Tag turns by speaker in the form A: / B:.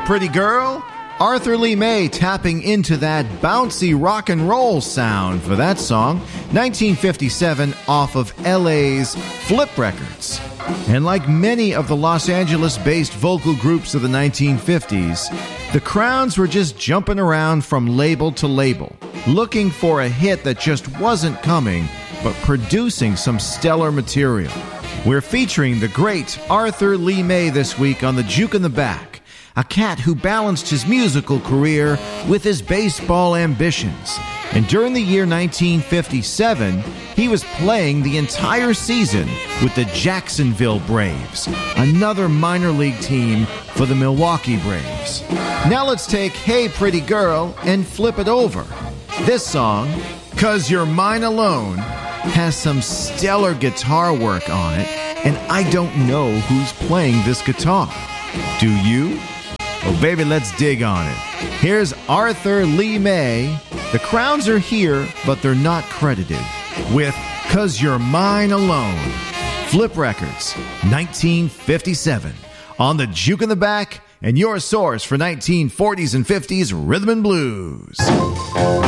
A: pretty girl. Arthur Lee May tapping into that bouncy rock and roll sound for that song, 1957, off of LA's Flip Records. And like many of the Los Angeles-based vocal groups of the 1950s, the Crowns were just jumping around from label to label, looking for a hit that just wasn't coming, but producing some stellar material. We're featuring the great Arthur Lee May this week on the Juke in the Back, a cat who balanced his musical career with his baseball ambitions. And during the year 1957, he was playing the entire season with the Jacksonville Braves, another minor league team for the Milwaukee Braves. Now let's take Hey Pretty Girl and flip it over. This song, 'Cause You're Mine Alone, has some stellar guitar work on it, and I don't know who's playing this guitar. Do you? Well, baby, let's dig on it. Here's Arthur Lee May. The Crowns are here, but they're not credited, with 'Cause You're Mine Alone. Flip Records, 1957. On the Juke in the Back, and your source for 1940s and 50s rhythm and blues.